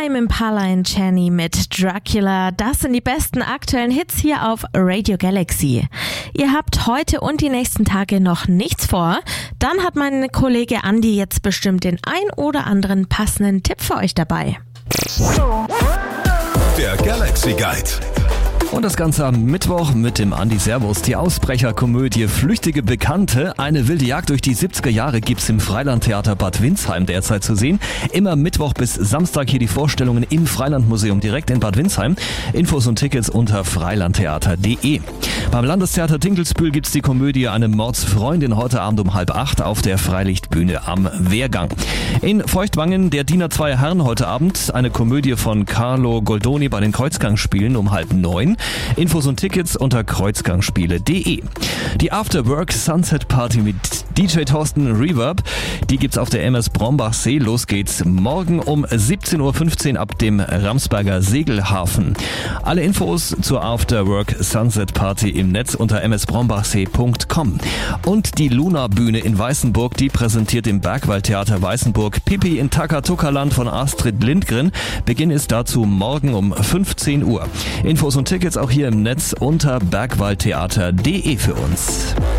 Tame Impala and Jenny mit Dracula. Das sind die besten aktuellen Hits hier auf Radio Galaxy. Ihr habt heute und die nächsten Tage noch nichts vor. Dann hat mein Kollege Andi jetzt bestimmt den ein oder anderen passenden Tipp für euch dabei. Der Galaxy Guide. Und das Ganze am Mittwoch mit dem Andi. Servus. Die Ausbrecherkomödie Flüchtige Bekannte, eine wilde Jagd durch die 70er Jahre gibt's im Freilandtheater Bad Windsheim derzeit zu sehen. Immer Mittwoch bis Samstag hier die Vorstellungen im Freilandmuseum direkt in Bad Windsheim. Infos und Tickets unter freilandtheater.de. Beim Landestheater Dinkelsbühl gibt's die Komödie Eine Mordsfreundin heute Abend um 7:30 auf der Freilichtbühne am Wehrgang. In Feuchtwangen der Diener Zweier Herren heute Abend eine Komödie von Carlo Goldoni bei den Kreuzgangspielen um 8:30. Infos und Tickets unter kreuzgangspiele.de. Die Afterwork Sunset Party mit DJ Thorsten Reverb, die gibt's auf der MS Brombachsee. Los geht's morgen um 17:15 Uhr ab dem Ramsberger Segelhafen. Alle Infos zur Afterwork Sunset Party im Netz unter msbrombachsee.com. Und die Luna Bühne in Weißenburg, die präsentiert im Bergwaldtheater Weißenburg Pippi in Takatuka-Land von Astrid Lindgren. Beginn ist dazu morgen um 15 Uhr. Infos und Tickets auch hier im Netz unter bergwaldtheater.de für uns.